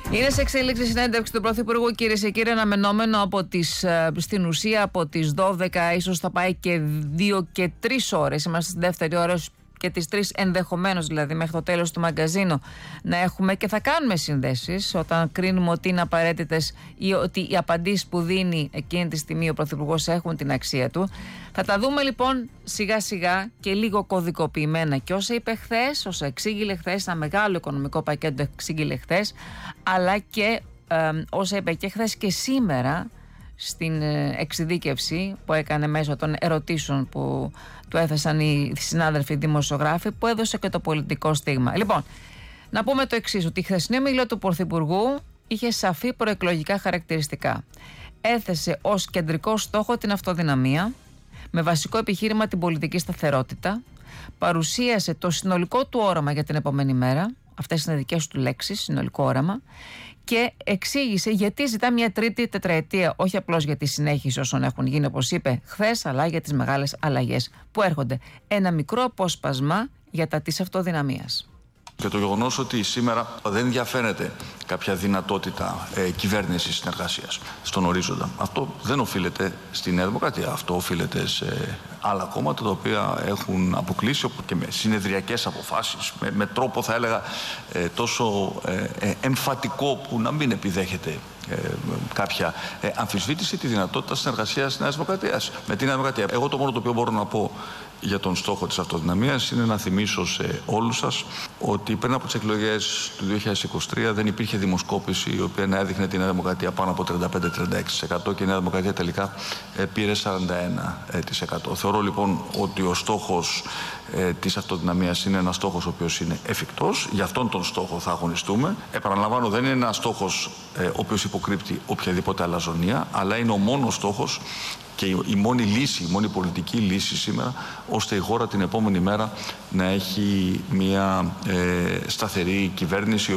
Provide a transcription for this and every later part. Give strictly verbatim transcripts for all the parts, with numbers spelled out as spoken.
Είναι σε εξέλιξη συνέντευξη του Πρωθυπουργού, κυρίες και κύριοι, αναμενόμενο από τις, στην ουσία από τις δώδεκα, ίσως θα πάει και δύο και τρεις ώρες. Είμαστε στην δεύτερη ώρα και τις τρεις ενδεχομένως, δηλαδή μέχρι το τέλος του μαγκαζίνου, να έχουμε και θα κάνουμε συνδέσεις όταν κρίνουμε ότι είναι απαραίτητες ή ότι οι απαντήσεις που δίνει εκείνη τη στιγμή ο Πρωθυπουργός έχουν την αξία του. Θα τα δούμε λοιπόν σιγά σιγά και λίγο κωδικοποιημένα και όσα είπε χθες, όσα εξήγηλε χθες, ένα μεγάλο οικονομικό πακέτο εξήγηλε χθες, αλλά και ε, όσα είπε και χθες και σήμερα στην εξειδίκευση που έκανε μέσω των ερωτήσεων που του έθεσαν οι συνάδελφοι δημοσιογράφοι, που έδωσε και το πολιτικό στίγμα. Λοιπόν, να πούμε το εξής, ότι η χθεσινή ομιλία του Πρωθυπουργού είχε σαφή προεκλογικά χαρακτηριστικά. Έθεσε ως κεντρικό στόχο την αυτοδυναμία, με βασικό επιχείρημα την πολιτική σταθερότητα, παρουσίασε το συνολικό του όραμα για την επόμενη μέρα, αυτές είναι δικές του λέξεις, συνολικό όραμα, και εξήγησε γιατί ζητά μια τρίτη τετραετία, όχι απλώς για τη συνέχιση όσων έχουν γίνει, όπως είπε χθες, αλλά για τις μεγάλες αλλαγές που έρχονται. Ένα μικρό απόσπασμα για τα της αυτοδυναμίας. Και το γεγονός ότι σήμερα δεν διαφαίνεται κάποια δυνατότητα ε, κυβέρνησης συνεργασίας στον ορίζοντα. Αυτό δεν οφείλεται στη Νέα Δημοκρατία. Αυτό οφείλεται σε άλλα κόμματα τα οποία έχουν αποκλείσει και με συνεδριακές αποφάσεις, με, με τρόπο θα έλεγα ε, τόσο ε, ε, εμφατικό που να μην επιδέχεται ε, κάποια ε, αμφισβήτηση τη δυνατότητα συνεργασίας της Νέας Δημοκρατίας με τη Νέα Δημοκρατία. Εγώ το μόνο το οποίο μπορώ να πω για τον στόχο της αυτοδυναμίας είναι να θυμίσω σε όλους σας ότι πριν από τις εκλογές του δύο χιλιάδες είκοσι τρία δεν υπήρχε δημοσκόπηση η οποία να έδειχνε τη Νέα Δημοκρατία πάνω από τριάντα πέντε με τριάντα έξι τοις εκατό και η Νέα Δημοκρατία τελικά πήρε σαράντα ένα τοις εκατό. Θεωρώ λοιπόν ότι ο στόχος ε, της αυτοδυναμίας είναι ένας στόχος ο οποίος είναι εφικτός. Για αυτόν τον στόχο θα αγωνιστούμε. Επαναλαμβάνω, δεν είναι ένας στόχος ε, ο οποίος υποκρύπτει οποιαδήποτε αλαζονία, αλλά είναι ο μόνος στόχος και η μόνη λύση, η μόνη πολιτική λύση σήμερα, ώστε η χώρα την επόμενη μέρα να έχει μια ε, σταθερή κυβέρνηση.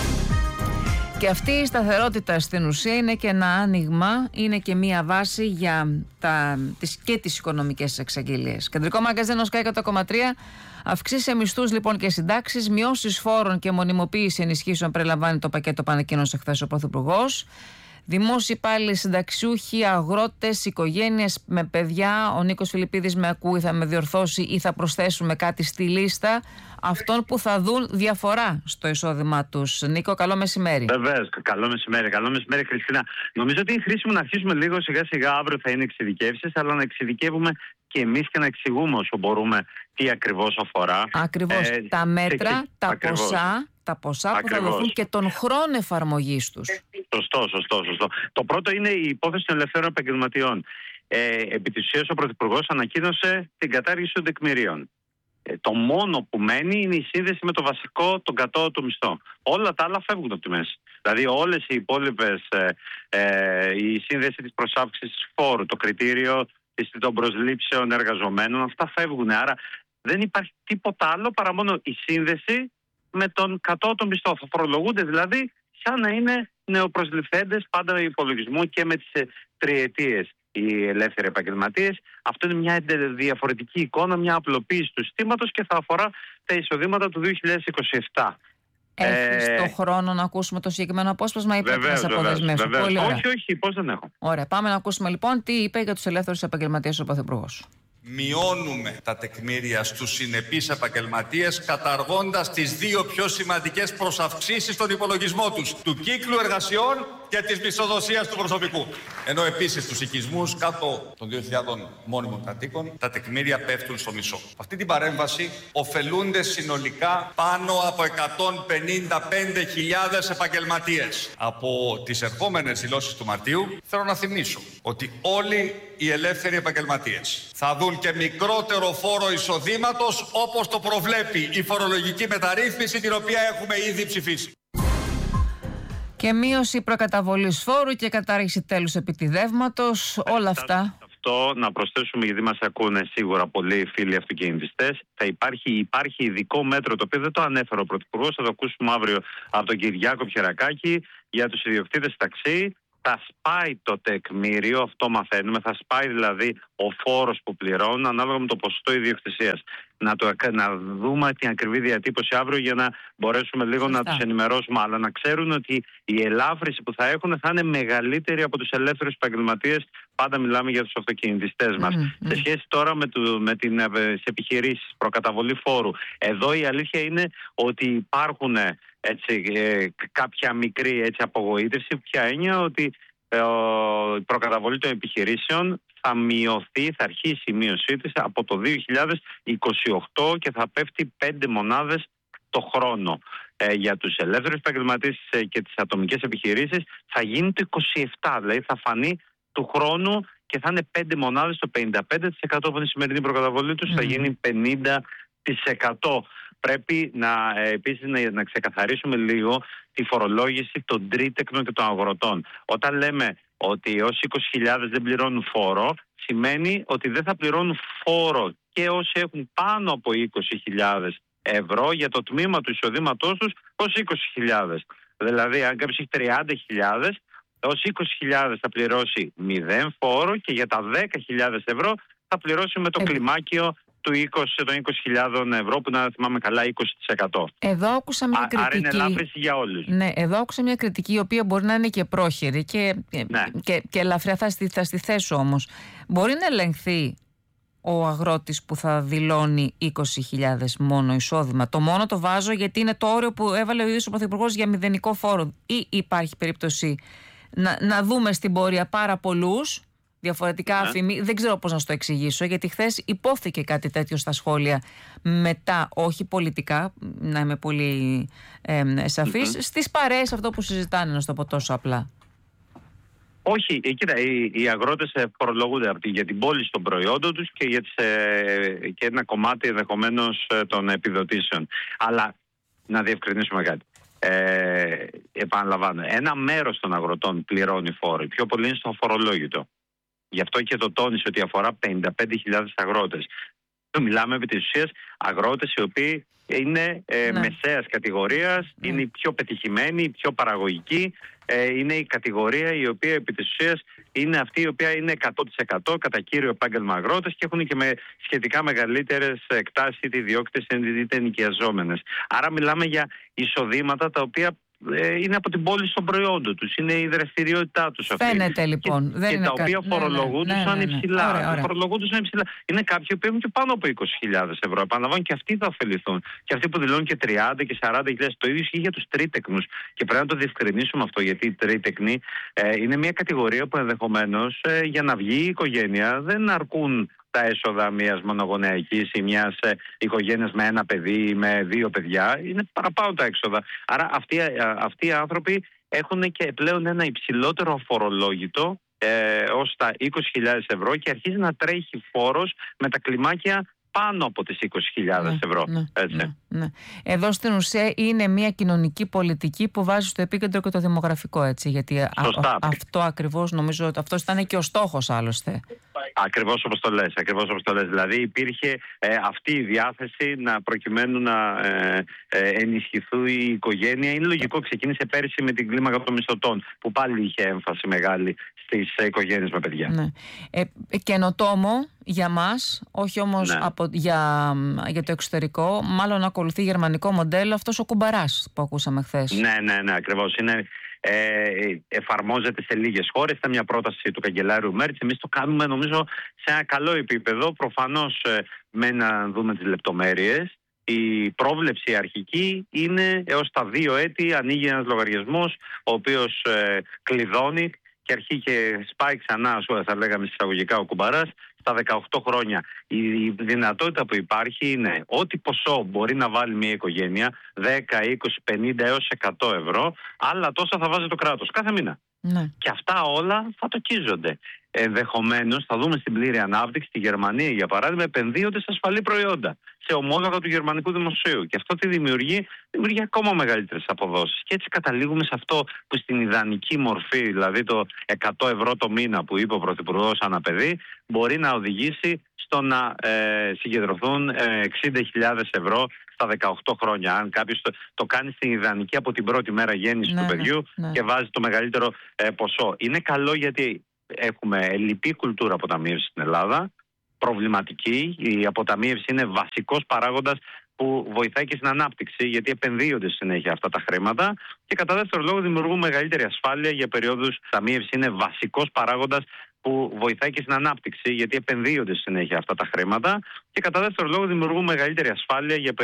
Και αυτή η σταθερότητα στην ουσία είναι και ένα άνοιγμα, είναι και μια βάση για τα, τις, και τις οικονομικές εξαγγελίες. Κεντρικό μαγκαζίνο Sky εκατό κόμμα τρία, αυξήσει σε μισθούς λοιπόν και συντάξεις, μειώσεις φόρων και μονιμοποίηση ενισχύσεων περιλαμβάνει το πακέτο που ανακοίνωσε χθες ο Πρωθυπουργός. Δημόσιοι υπάλληλοι, συνταξιούχοι, αγρότες, οικογένειες με παιδιά. Ο Νίκος Φιλιππίδης με ακούει, θα με διορθώσει ή θα προσθέσουμε κάτι στη λίστα αυτών που θα δουν διαφορά στο εισόδημά τους. Νίκο, καλό μεσημέρι. Βεβαίως, καλό μεσημέρι. Καλό μεσημέρι, Χριστίνα. Νομίζω ότι είναι χρήσιμο να αρχίσουμε λίγο σιγά σιγά. Αύριο θα είναι εξειδικεύσεις, αλλά να εξειδικεύουμε και εμείς και να εξηγούμε όσο μπορούμε τι ακριβώς αφορά. Ακριβώς. Ε, τα μέτρα, και, τα ακριβώς. ποσά. Τα ποσά Ακριβώς. που θα δοθούν και τον χρόνο εφαρμογής τους. Σωστό, σωστό, σωστό. Το πρώτο είναι η υπόθεση των ελευθέρων επαγγελματιών. Ε, επί της ουσίας ο Πρωθυπουργός ανακοίνωσε την κατάργηση των τεκμηρίων. Ε, το μόνο που μένει είναι η σύνδεση με το βασικό, τον κατώτατο μισθό. Όλα τα άλλα φεύγουν από τη μέση. Δηλαδή όλες οι υπόλοιπες, ε, ε, η σύνδεση της προσάυξησης φόρου, το κριτήριο των προσλήψεων εργαζομένων, αυτά φεύγουν. Άρα δεν υπάρχει τίποτα άλλο παρά μόνο η σύνδεση με τον κατώτατο μισθό. Θα φορολογούνται δηλαδή σαν να είναι νεοπροσληφθέντες πάντα υπολογισμού και με τις τριετίες οι ελεύθεροι επαγγελματίες. Αυτό είναι μια διαφορετική εικόνα, μια απλοποίηση του συστήματος και θα αφορά τα εισοδήματα του δύο χιλιάδες είκοσι επτά. Έχεις ε... το χρόνο να ακούσουμε το συγκεκριμένο απόσπασμα ή πρέπει να σε αποδεσμεύσω? Πολύ ωραία. Όχι, όχι, πώς δεν έχω. Ωραία, πάμε να ακούσουμε λοιπόν τι είπε για τους ελεύθερους επαγγελματίες ο Πρωθυπουργός. Μειώνουμε τα τεκμήρια στους συνεπείς επαγγελματίες, καταργώντας τις δύο πιο σημαντικές προσαυξήσεις στον υπολογισμό τους, του κύκλου εργασιών και της μισθοδοσίας του προσωπικού. Ενώ επίσης στους οικισμούς κάτω των δύο χιλιάδων μόνιμων κατοίκων τα τεκμήρια πέφτουν στο μισό. Αυτή την παρέμβαση ωφελούνται συνολικά πάνω από εκατόν πενήντα πέντε χιλιάδες επαγγελματίες. Από τις ερχόμενες δηλώσεις του Μαρτίου θέλω να θυμίσω ότι όλοι οι ελεύθεροι επαγγελματίες θα δουν και μικρότερο φόρο εισοδήματος, όπως το προβλέπει η φορολογική μεταρρύθμιση την οποία έχουμε ήδη ψηφίσει. Και μείωση προκαταβολής φόρου και κατάργηση τέλους επιτιδεύματος, όλα αυτά. Αυτό να προσθέσουμε, γιατί μας ακούνε σίγουρα πολλοί φίλοι αυτοκινητιστές, θα υπάρχει, υπάρχει ειδικό μέτρο το οποίο δεν το ανέφερε ο Πρωθυπουργός, θα το ακούσουμε αύριο από τον Κυριάκο Πιερακάκη, για τους ιδιοκτήτες ταξί. Θα σπάει το τεκμήριο, αυτό μαθαίνουμε, θα σπάει δηλαδή ο φόρος που πληρώνουν ανάλογα με το ποσοστό ιδιοκτησίας. να, το, να δούμε την ακριβή διατύπωση αύριο για να μπορέσουμε λίγο Φωστά. να τους ενημερώσουμε. Αλλά να ξέρουν ότι η ελάφρυνση που θα έχουν θα είναι μεγαλύτερη από τους ελεύθερους επαγγελματίες. Πάντα μιλάμε για τους αυτοκινητιστές μας. Mm-hmm. Σε σχέση τώρα με, το, με τις επιχειρήσεις, προκαταβολή φόρου. Εδώ η αλήθεια είναι ότι υπάρχουν έτσι, ε, κάποια μικρή έτσι, απογοήτευση. Ποια έννοια ότι ε, η προκαταβολή των επιχειρήσεων θα μειωθεί, θα αρχίσει η μείωσή της από το δύο χιλιάδες είκοσι οκτώ και θα πέφτει πέντε μονάδες το χρόνο. Ε, για τους ελεύθερους επαγγελματίες ε, και τις ατομικές επιχειρήσεις θα γίνει το είκοσι επτά, δηλαδή θα φανεί του χρόνου και θα είναι πέντε μονάδες, το πενήντα πέντε τοις εκατό από τη σημερινή προκαταβολή τους mm. θα γίνει πενήντα τοις εκατό. Πρέπει να, ε, επίσης να, να ξεκαθαρίσουμε λίγο τη φορολόγηση των τρίτεκνων και των αγροτών. Όταν λέμε ότι όσοι είκοσι χιλιάδες δεν πληρώνουν φόρο, σημαίνει ότι δεν θα πληρώνουν φόρο και όσοι έχουν πάνω από είκοσι χιλιάδες ευρώ για το τμήμα του εισοδήματός τους ως είκοσι χιλιάδες. Δηλαδή, αν κάποιος έχει τριάντα χιλιάδες, ως είκοσι χιλιάδες θα πληρώσει μηδέν φόρο και για τα δέκα χιλιάδες ευρώ θα πληρώσει με το ε... κλιμάκιο του είκοσι, των είκοσι χιλιάδων ευρώ που να θυμάμαι καλά είκοσι τοις εκατό. Εδώ άκουσα μια Α, κριτική. Άρα είναι ελάφρυνση για όλους. Ναι, εδώ άκουσα μια κριτική η οποία μπορεί να είναι και πρόχειρη και, ναι. και, και ελαφριά θα στη, θα στη θέσω όμως. Μπορεί να ελεγχθεί ο αγρότης που θα δηλώνει είκοσι χιλιάδες μόνο εισόδημα. Το μόνο το βάζω γιατί είναι το όριο που έβαλε ο ίδιος ο Πρωθυπουργός για μηδενικό φόρο. Ή υπάρχει περίπτωση να, να δούμε στην πορεία πάρα πολλούς διαφορετικά yeah. αφημί. Δεν ξέρω πώς να σου το εξηγήσω, γιατί χθες υπόθηκε κάτι τέτοιο στα σχόλια μετά, όχι πολιτικά, να είμαι πολύ ε, σαφής, mm-hmm. στις παρέες αυτό που συζητάνε, να σου το πω τόσο απλά. Όχι, κοίτα, οι, οι αγρότες φορολογούνται για την πώληση των προϊόντων τους και, για τις, ε, και ένα κομμάτι ενδεχομένως των επιδοτήσεων. Αλλά να διευκρινίσουμε κάτι. Ε, επαναλαμβάνω, ένα μέρος των αγροτών πληρώνει φόρο, πιο πολύ είναι στο φορολόγητο. Γι' αυτό και το τόνισε ότι αφορά πενήντα πέντε χιλιάδες αγρότες. Μιλάμε επί της ουσίας αγρότες οι οποίοι είναι ε, ναι. μεσαίας κατηγορίας, ναι. είναι οι πιο πετυχημένοι, οι πιο παραγωγικοί. Ε, είναι η κατηγορία η οποία επί της ουσίας είναι αυτή η οποία είναι εκατό τοις εκατό κατά κύριο επάγγελμα αγρότες και έχουν και με σχετικά μεγαλύτερες εκτάσεις είτε ιδιόκτητες είτε ενοικιαζόμενες. Άρα μιλάμε για εισοδήματα τα οποία είναι από την πώληση των προϊόντων τους, είναι η δραστηριότητά τους αυτή. Φαίνεται λοιπόν. Και, δεν και είναι τα κα... οποία φορολογούντουσαν ναι, ναι, ναι, υψηλά. ωραία, ωραία. Φορολογούντουσαν υψηλά. Είναι κάποιοι που έχουν και πάνω από είκοσι χιλιάδες ευρώ. Επαναλαμβάνω και αυτοί θα ωφεληθούν. Και αυτοί που δηλώνουν και τριάντα και σαράντα χιλιάδες. Το ίδιο ισχύει για τους τρίτεκνους. Και πρέπει να το διευκρινίσουμε αυτό, γιατί οι τρίτεκνοι ε, είναι μια κατηγορία που ενδεχομένως ε, για να βγει η οικογένεια δεν αρκούν τα έσοδα μιας μονογονεϊκής ή μιας ε, οικογένειας με ένα παιδί ή με δύο παιδιά. Είναι παραπάνω τα έξοδα. Άρα αυτοί, αυτοί οι άνθρωποι έχουν και πλέον ένα υψηλότερο αφορολόγητο ε, ως τα είκοσι χιλιάδες ευρώ και αρχίζει να τρέχει φόρος με τα κλιμάκια πάνω από τις είκοσι χιλιάδες ναι, ευρώ. Ναι, έτσι. Ναι, ναι. Εδώ στην ουσία είναι μια κοινωνική πολιτική που βάζει στο επίκεντρο και το δημογραφικό, έτσι. Γιατί α, α, αυτό ακριβώς νομίζω ότι αυτός ήταν και ο στόχος άλλωστε. Ακριβώς όπως το λες, ακριβώς όπως το λες. Δηλαδή υπήρχε ε, αυτή η διάθεση να προκειμένου να ε, ε, ενισχυθεί η οικογένεια. Είναι λογικό, ξεκίνησε πέρυσι με την κλίμακα των μισθωτών που πάλι είχε έμφαση μεγάλη στις ε, οικογένειες με παιδιά. Ναι. Ε, καινοτόμο για μας, όχι όμως ναι. από, για, για το εξωτερικό, μάλλον ακολουθεί γερμανικό μοντέλο αυτός ο κουμπαράς που ακούσαμε χθες. Ναι, ναι, ναι, ακριβώς. Είναι... Ε, εφαρμόζεται σε λίγες χώρες. Ήταν μια πρόταση του καγκελάριου Μέρτς. Εμείς το κάνουμε νομίζω σε ένα καλό επίπεδο. Προφανώς ε, με να δούμε τις λεπτομέρειες. Η πρόβλεψη αρχική είναι έως τα δύο έτη ανοίγει ένας λογαριασμός ο οποίος ε, κλειδώνει και αρχίζει και σπάει ξανά, θα λέγαμε εισαγωγικά, ο κουμπαράς στα δεκαοκτώ χρόνια. Η δυνατότητα που υπάρχει είναι ό,τι ποσό μπορεί να βάλει μια οικογένεια, δέκα, είκοσι, πενήντα έως εκατό ευρώ, άλλα τόσα θα βάζει το κράτος κάθε μήνα. Ναι. Και αυτά όλα θα τοκίζονται. Ενδεχομένως θα δούμε στην πλήρη ανάπτυξη στη Γερμανία, για παράδειγμα, επενδύονται σε ασφαλή προϊόντα, σε ομόλογα του γερμανικού δημοσίου. Και αυτό τι δημιουργεί, δημιουργεί ακόμα μεγαλύτερες αποδόσεις. Και έτσι καταλήγουμε σε αυτό που στην ιδανική μορφή, δηλαδή το εκατό ευρώ το μήνα που είπε ο Πρωθυπουργός ανά παιδί, μπορεί να οδηγήσει στο να ε, συγκεντρωθούν ε, εξήντα χιλιάδες ευρώ στα δεκαοκτώ χρόνια. Αν κάποιος το, το κάνει στην ιδανική από την πρώτη μέρα γέννηση ναι, του παιδιού ναι, ναι. και βάζει το μεγαλύτερο ε, ποσό. Είναι καλό γιατί έχουμε ελλειπή κουλτούρα αποταμίευσης στην Ελλάδα. προβληματική. Η αποταμίευση είναι βασικός παράγοντας που βοηθάει και στην ανάπτυξη, γιατί επενδύονται συνέχεια αυτά τα χρήματα. Και κατά δεύτερο λόγο, δημιουργούν μεγαλύτερη ασφάλεια για περιόδους. Η ταμείευση είναι βασικός παράγοντας που βοηθάει και στην ανάπτυξη, γιατί επενδύονται συνέχεια αυτά τα χρήματα. Και κατά δεύτερο λόγο, δημιουργούν μεγαλύτερη ασφάλεια για